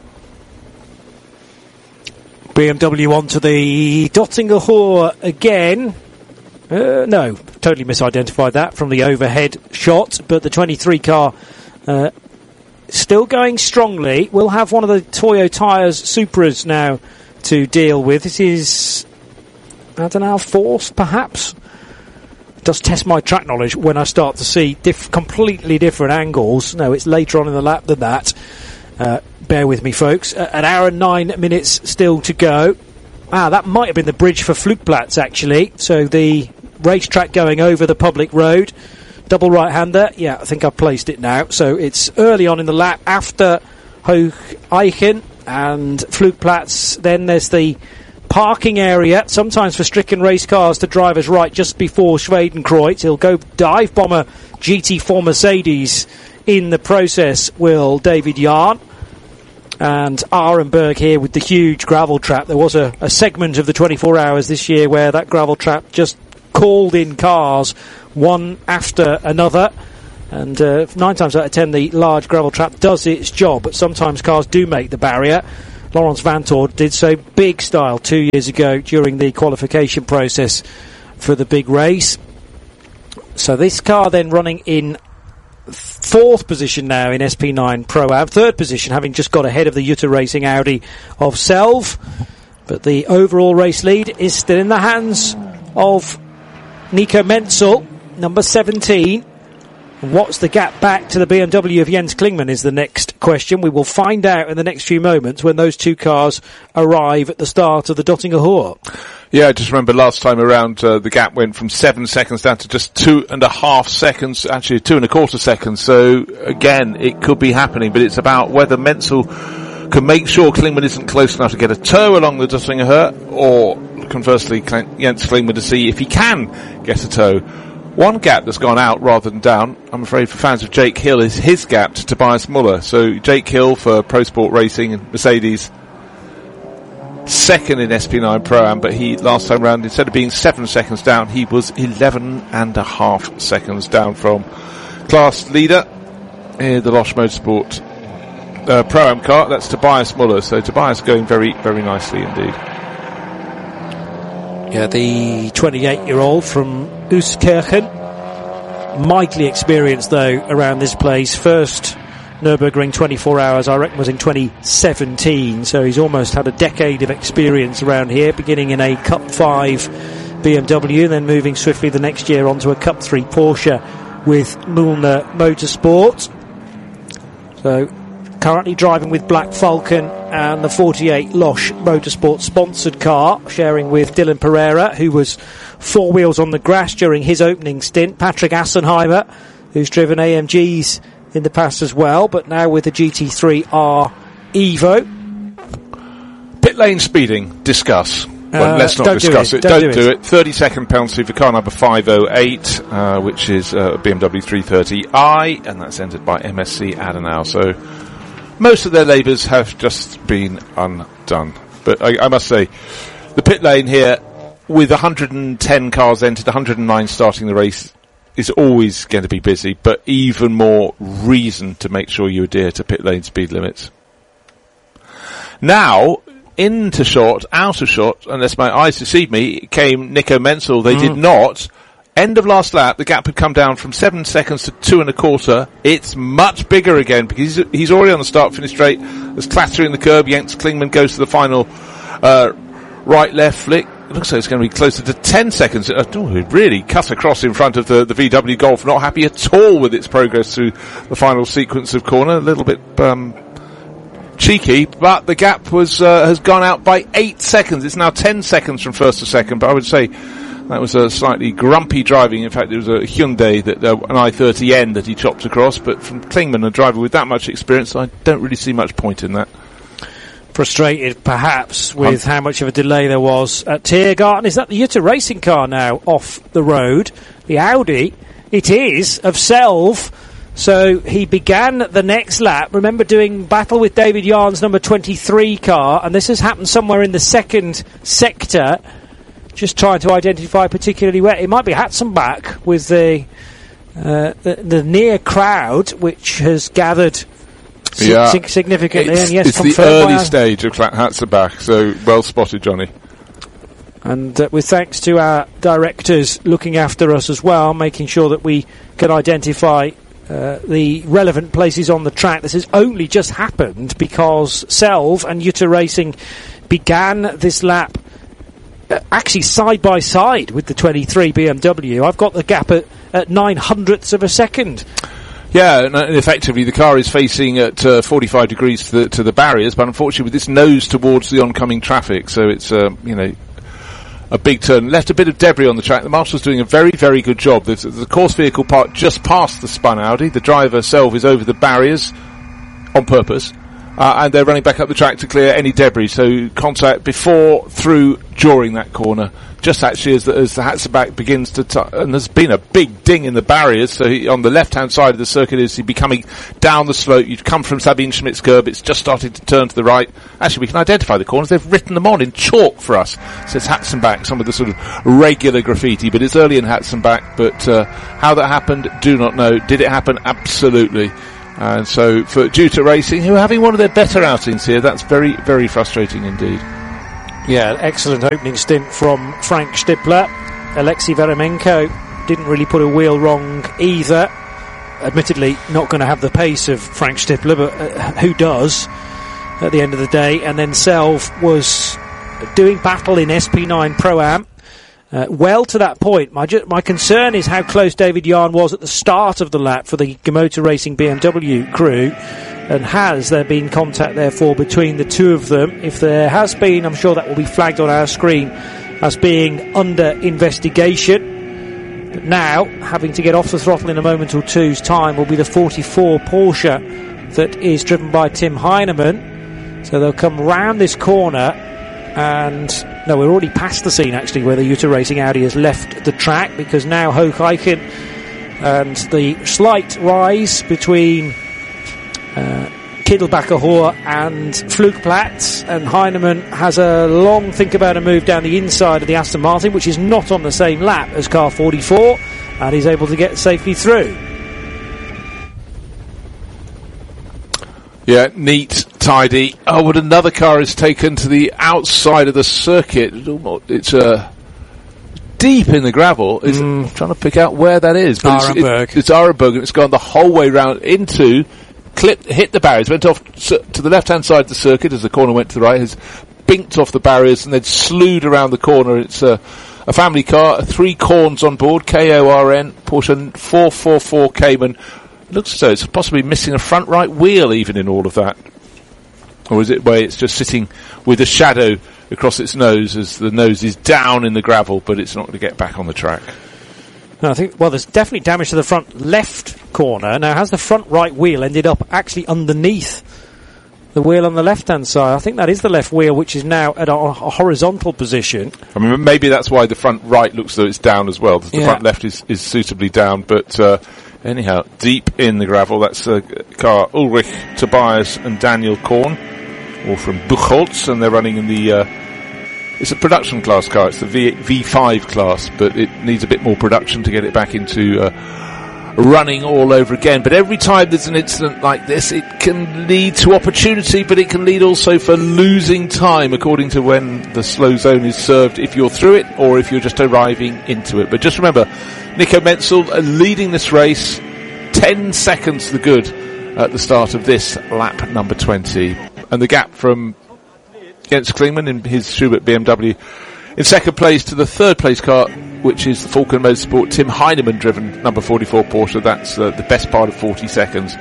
B M W onto the Dottinger Hoor again. Uh, no, totally misidentified that from the overhead shot, but the twenty-three car uh, still going strongly. We'll have one of the Toyo Tyres Supras now to deal with. This is, I don't know, fourth perhaps. It does test my track knowledge when I start to see diff- completely different angles. No, it's later on in the lap than that. Uh, bear with me, folks. Uh, an hour and nine minutes still to go. Ah, that might have been the bridge for Flugplatz, actually. So the racetrack going over the public road. Double right-hander. Yeah, I think I've placed it now. So it's early on in the lap after Hoch Eichen and Flugplatz. Then there's the parking area, sometimes for stricken race cars to drivers right just before Schwedenkreuz. He'll go dive bomber G T four Mercedes in the process, will David Yarn. And Arenberg here with the huge gravel trap. There was a, a segment of the twenty-four hours this year where that gravel trap just called in cars one after another. And uh, nine times out of ten, the large gravel trap does its job, but sometimes cars do make the barrier. Laurens Vanthoor did so big style two years ago during the qualification process for the big race. So this car then running in fourth position now in S P nine Pro-Am, third position, having just got ahead of the Jutta Racing Audi of Selv. But the overall race lead is still in the hands of Nico Menzel, number seventeen. What's the gap back to the B M W of Jens Klingmann is the next question. We will find out in the next few moments when those two cars arrive at the start of the Döttinger Hohe. Yeah, I just remember last time around uh, the gap went from seven seconds down to just two and a half seconds, actually two and a quarter seconds. So again, it could be happening, but it's about whether Menzel can make sure Klingmann isn't close enough to get a tow along the Döttinger Hohe, or conversely Jens Klingmann to see if he can get a tow. One gap that's gone out rather than down, I'm afraid, for fans of Jake Hill, is his gap to Tobias Muller. So Jake Hill for Pro Sport Racing and Mercedes, second in S P nine Pro-Am, but he, last time round, instead of being seven seconds down, he was eleven and a half seconds down from class leader in the Losch Motorsport uh, Pro-Am car. That's Tobias Muller. So Tobias going very, very nicely indeed. Yeah, the twenty-eight-year-old from Euskirchen, mightily experienced though around this place. First Nürburgring twenty-four hours, I reckon, was in twenty seventeen, so he's almost had a decade of experience around here, beginning in a Cup five B M W, then moving swiftly the next year onto a Cup three Porsche with Mühlner Motorsport. So currently driving with Black Falcon and the forty-eight Losch Motorsport sponsored car, sharing with Dylan Pereira, who was four wheels on the grass during his opening stint. Patrick Assenheimer, who's driven A M Gs in the past as well, but now with the G T three R Evo. Pit lane speeding, discuss. Well, uh, let's not don't discuss do it. it. Don't, don't do do it. it. thirty second penalty for car number five oh eight, uh, which is uh, B M W three thirty i, and that's entered by M S C Adenau. So most of their labours have just been undone. But I, I must say, the pit lane here, with one hundred ten cars entered, one hundred nine starting the race, is always going to be busy, but even more reason to make sure you adhere to pit lane speed limits. Now, into shot, out of shot, unless my eyes deceive me, came Nico Menzel. They mm. did not. End of last lap, the gap had come down from seven seconds to two and a quarter. It's much bigger again because he's, he's already on the start-finish straight. There's clattering the curb. Jens Klingmann goes to the final uh, right-left flick. It looks like it's going to be closer to ten seconds. Uh, oh, it really cut across in front of the, the V W Golf. Not happy at all with its progress through the final sequence of corner. A little bit um, cheeky, but the gap was uh, has gone out by eight seconds. It's now ten seconds from first to second, but I would say that was a slightly grumpy driving. In fact, it was a Hyundai, that uh, an i thirty N that he chopped across, but from Klingmann, a driver with that much experience, I don't really see much point in that. Frustrated, perhaps, with um, how much of a delay there was at Tiergarten. Is that the Jutta Racing car now off the road? The Audi, it is, of Selv. So he began the next lap. Remember doing battle with David Yarn's number twenty-three car, and this has happened somewhere in the second sector. Just trying to identify particularly where. It might be Hatzenbach with the, uh, the the near crowd, which has gathered yeah. sig- significantly. It's, and yes, it's the early stage of Hatzenbach, so well spotted, Johnny. And uh, with thanks to our directors looking after us as well, making sure that we can identify uh, the relevant places on the track. This has only just happened because Selv and Jutta Racing began this lap actually side by side with the twenty-three B M W. I've got the gap at, at nine hundredths of a second. Yeah, and effectively the car is facing at uh, forty-five degrees to the, to the barriers, but unfortunately with this nose towards the oncoming traffic, so it's, uh, you know, a big turn. Left a bit of debris on the track. The marshal's doing a very, very good job. There's, the course vehicle part just past the spun Audi. The driver, Selv, is over the barriers on purpose. uh, and they're running back up the track to clear any debris. So contact before, through, during that corner. Just actually as the, as the Hatzenbach begins to, t- and there's been a big ding in the barriers, so he, on the left-hand side of the circuit as he'd be coming down the slope, you'd come from Sabine Schmidt's curb, it's just starting to turn to the right. Actually, we can identify the corners, they've written them on in chalk for us. So it's Hatzenbach, some of the sort of regular graffiti, but it's early in Hatzenbach, but uh, how that happened, do not know. Did it happen? Absolutely. And so for Juta Racing, who are having one of their better outings here, that's very, very frustrating indeed. Yeah, excellent opening stint from Frank Stippler. Alexei Veremenko didn't really put a wheel wrong either. Admittedly, not going to have the pace of Frank Stippler, but uh, who does at the end of the day? And then Selv was doing battle in S P nine Pro-Am. Uh, well to that point. My ju- my concern is how close David Yarn was at the start of the lap for the Motor Racing B M W crew. And has there been contact, therefore, between the two of them? If there has been, I'm sure that will be flagged on our screen as being under investigation. But now, having to get off the throttle in a moment or two's time, will be the forty-four Porsche that is driven by Tim Heinemann. So they'll come round this corner, and no, we're already past the scene actually where the Juta Racing Audi has left the track, because now Hocheichen and the slight rise between Uh, Kittelbacher Hohr and Flugplatz, and Heinemann has a long think about a move down the inside of the Aston Martin, which is not on the same lap as car forty-four, and he's able to get safely through. Yeah, neat, tidy. Oh, but another car is taken to the outside of the circuit. It's uh, deep in the gravel. It's, mm. I'm trying to pick out where that is. But Arenberg. It's, it, it's Arenberg, and it's gone the whole way round into... Clipped, hit the barriers, went off to the left-hand side of the circuit as the corner went to the right, has binked off the barriers and then slewed around the corner. It's a, a family car, three corns on board, K O R N, Porsche four forty-four Cayman. Looks as though it's possibly missing a front right wheel even in all of that. Or is it where it's just sitting with a shadow across its nose as the nose is down in the gravel, but it's not going to get back on the track? No, I think, well, there's definitely damage to the front left corner. Now, has the front right wheel ended up actually underneath the wheel on the left-hand side? I think that is the left wheel, which is now at a, a horizontal position. I mean, maybe that's why the front right looks though it's down as well. The yeah. front left is, is suitably down, but uh, anyhow, deep in the gravel. That's a car Ulrich Tobias and Daniel Korn, all from Buchholz, and they're running in the... Uh, It's a production class car. It's the v- V5 class, but it needs a bit more production to get it back into uh, running all over again. But every time there's an incident like this, it can lead to opportunity, but it can lead also for losing time, according to when the slow zone is served, if you're through it or if you're just arriving into it. But just remember, Nico Menzel uh, leading this race, ten seconds to the good at the start of this lap number twenty. And the gap from... against Klingman in his Schubert B M W in second place to the third place car, which is the Falcon Motorsport Tim Heinemann driven number forty-four Porsche. That's uh, the best part of forty seconds.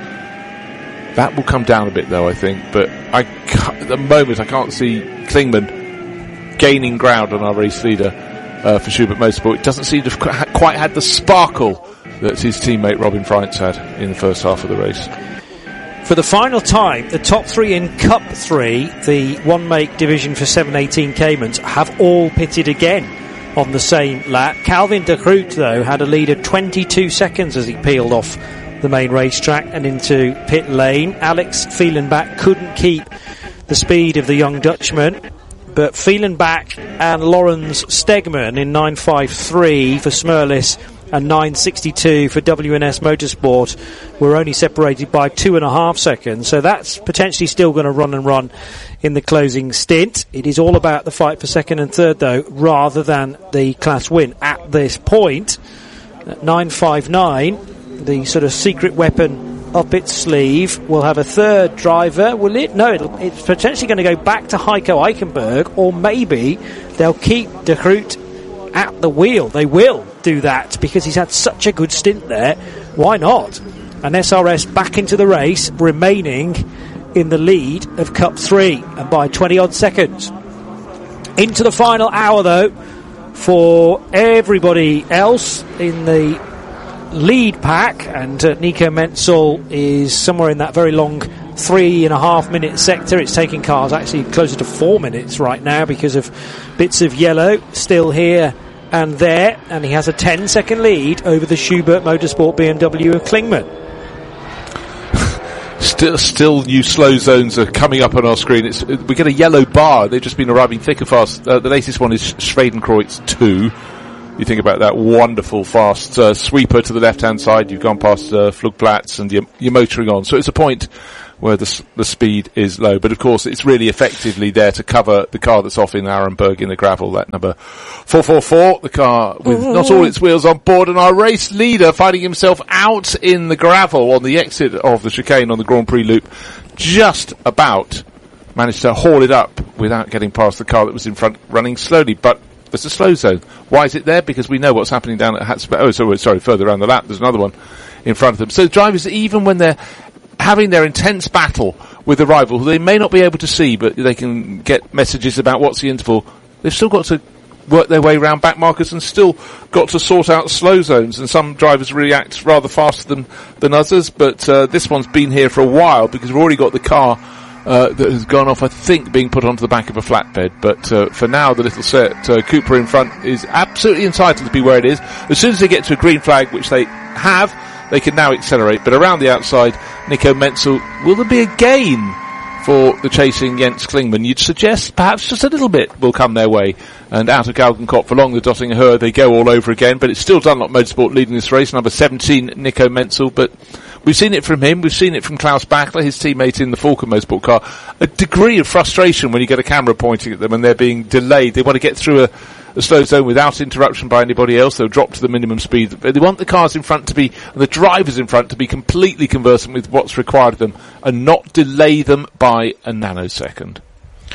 That will come down a bit though, I think, but I at the moment I can't see Klingman gaining ground on our race leader uh, for Schubert Motorsport. It doesn't seem to have quite had the sparkle that his teammate Robin Freitz had in the first half of the race. For the final time, the top three in Cup three, the one-make division for seven eighteen Caymans, have all pitted again on the same lap. Calvin de Groot, though, had a lead of twenty-two seconds as he peeled off the main racetrack and into pit lane. Alex Fielenbach couldn't keep the speed of the young Dutchman, but Fielenbach and Lorenz Stegman in nine fifty-three for Smerlis and nine sixty-two for W N S Motorsport were only separated by two and a half seconds. So that's potentially still going to run and run in the closing stint. It is all about the fight for second and third, though, rather than the class win at this point. At nine fifty-nine, the sort of secret weapon up its sleeve will have a third driver. Will it? No, it'll, it's potentially going to go back to Heiko Eichenberg, or maybe they'll keep De Groot at the wheel. They will do that because he's had such a good stint there. Why not? And S R S back into the race, remaining in the lead of Cup three, and by twenty odd seconds. Into the final hour though for everybody else in the lead pack, and uh, Nico Menzel is somewhere in that very long three and a half minute sector. It's taking cars actually closer to four minutes right now because of bits of yellow still here and there, and he has a ten second lead over the Schubert Motorsport B M W of Klingmann. Still, still new slow zones are coming up on our screen. It's, we get a yellow bar. They've just been arriving thick and fast. Uh, the latest one is Schwedenkreuz two. You think about that wonderful fast uh, sweeper to the left-hand side. You've gone past uh, Flugplatz and you're, you're motoring on. So it's a point where the, the speed is low. But of course, it's really effectively there to cover the car that's off in Arenberg in the gravel, that number four four four, the car with mm-hmm. not all its wheels on board, and our race leader finding himself out in the gravel on the exit of the chicane on the Grand Prix loop, just about managed to haul it up without getting past the car that was in front running slowly. But there's a slow zone. Why is it there? Because we know what's happening down at Hatzberg. Oh, so, sorry, further around the lap, there's another one in front of them. So the drivers, even when they're having their intense battle with the rival, who they may not be able to see, but they can get messages about what's the interval, they've still got to work their way around back markers and still got to sort out slow zones. And some drivers react rather faster than, than others, but uh, this one's been here for a while because we've already got the car Uh, that has gone off, I think, being put onto the back of a flatbed. But uh, for now, the little set, uh, Cooper in front, is absolutely entitled to be where it is. As soon as they get to a green flag, which they have, they can now accelerate. But around the outside, Nico Menzel, will there be a gain for the chasing Jens Klingmann? You'd suggest perhaps just a little bit will come their way. And out of Galgenkopf along the Dottinger Höhe, they go all over again. But it's still Dunlop Motorsport leading this race, number seventeen, Nico Menzel. But we've seen it from him, we've seen it from Klaus Bachler, his teammate in the Falken Motorsport car. A degree of frustration when you get a camera pointing at them and they're being delayed. They want to get through a, a slow zone without interruption by anybody else. They'll drop to the minimum speed. They want the cars in front to be, and the drivers in front to be completely conversant with what's required of them and not delay them by a nanosecond.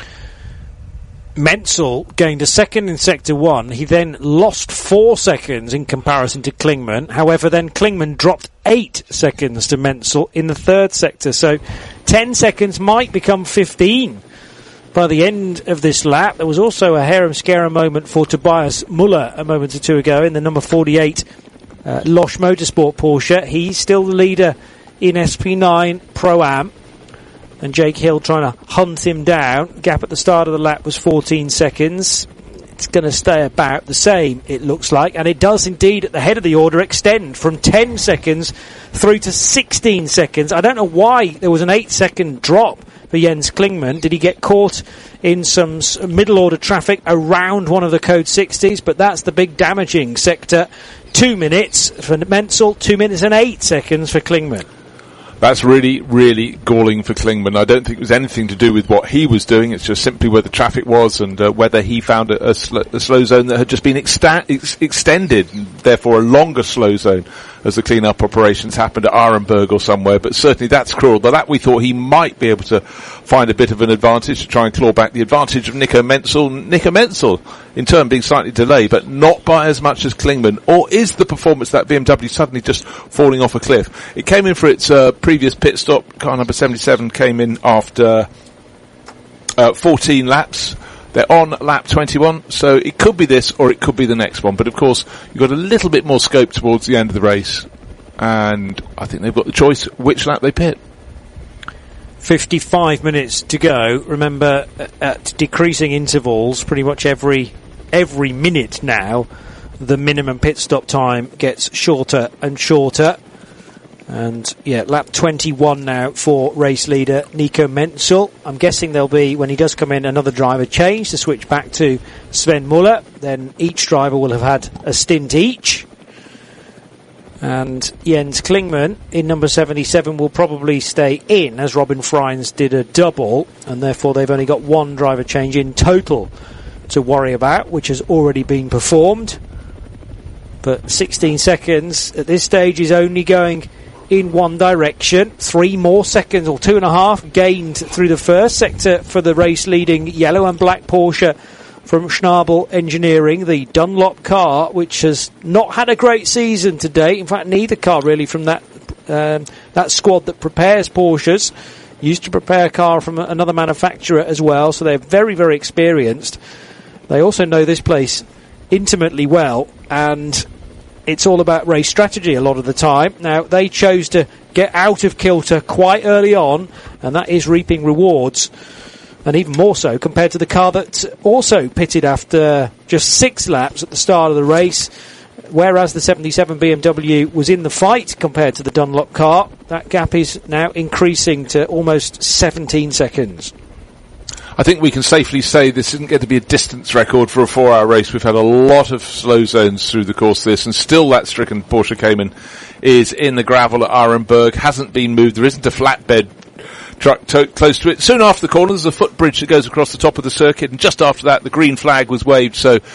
Menzel gained a second in Sector one. He then lost four seconds in comparison to Klingmann. However, then Klingmann dropped eight seconds to Menzel in the third sector. So ten seconds might become fifteen by the end of this lap. There was also a harem-scarum moment for Tobias Muller a moment or two ago in the number forty-eight uh, Losch Motorsport Porsche. He's still the leader in S P nine Pro-Am. And Jake Hill trying to hunt him down. Gap at the start of the lap was fourteen seconds. It's going to stay about the same, it looks like. And it does indeed, at the head of the order, extend from ten seconds through to sixteen seconds. I don't know why there was an eight second drop for Jens Klingmann. Did he get caught in some middle order traffic around one of the code sixties? But that's the big damaging sector. Two minutes for Menzel, two minutes and eight seconds for Klingmann. That's really, really galling for Klingmann. I don't think it was anything to do with what he was doing. It's just simply where the traffic was and uh, whether he found a, a, sl- a slow zone that had just been exta- ex- extended, and therefore a longer slow zone as the clean-up operations happened at Arenberg or somewhere. But certainly that's cruel. But that we thought he might be able to find a bit of an advantage to try and claw back the advantage of Nico Menzel. Nico Menzel, in turn, being slightly delayed, but not by as much as Klingmann. Or is the performance that B M W suddenly just falling off a cliff? It came in for its uh, previous pit stop. Car number seventy-seven came in after uh, fourteen laps. They're on lap twenty-one, so it could be this or it could be the next one. But of course, you've got a little bit more scope towards the end of the race, and I think they've got the choice which lap they pit. fifty-five minutes to go. Remember, at decreasing intervals, pretty much every every minute now, the minimum pit stop time gets shorter and shorter. And yeah, lap twenty-one now for race leader Nico Menzel. I'm guessing there'll be, when he does come in, another driver change to switch back to Sven Muller. Then each driver will have had a stint each. And Jens Klingmann in number seventy-seven will probably stay in, as Robin Freins did a double, and therefore they've only got one driver change in total to worry about, which has already been performed. But sixteen seconds at this stage is only going in one direction. Three more seconds, or two and a half, gained through the first sector for the race leading yellow and black Porsche from Schnabel Engineering, the Dunlop car, which has not had a great season to date. In fact, neither car really from that um, that squad that prepares Porsches. Used to prepare a car from another manufacturer as well, so they're very, very experienced. They also know this place intimately well, and it's all about race strategy a lot of the time. Now, they chose to get out of kilter quite early on, and that is reaping rewards. And even more so compared to the car that also pitted after just six laps at the start of the race, whereas the seventy-seven B M W was in the fight compared to the Dunlop car. That gap is now increasing to almost seventeen seconds. I think we can safely say this isn't going to be a distance record for a four-hour race. We've had a lot of slow zones through the course of this, and still that stricken Porsche Cayman is in the gravel at Arenberg, hasn't been moved. There isn't a flatbed truck to- close to it. Soon after the corner, there's a footbridge that goes across the top of the circuit, and just after that, the green flag was waved, so